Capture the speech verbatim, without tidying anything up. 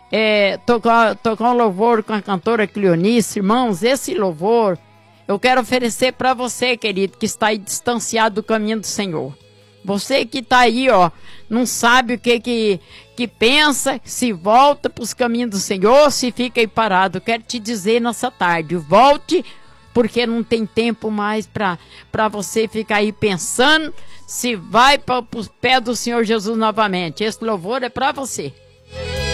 é, tocar, tocar um louvor com a cantora Cleonice. Irmãos, esse louvor eu quero oferecer para você, querido, que está aí distanciado do caminho do Senhor. Você que está aí, ó, não sabe o que que, que pensa, se volta para os caminhos do Senhor, se fica aí parado. Eu quero te dizer nessa tarde, volte, porque não tem tempo mais para você ficar aí pensando se vai para os pés do Senhor Jesus novamente. Esse louvor é para você.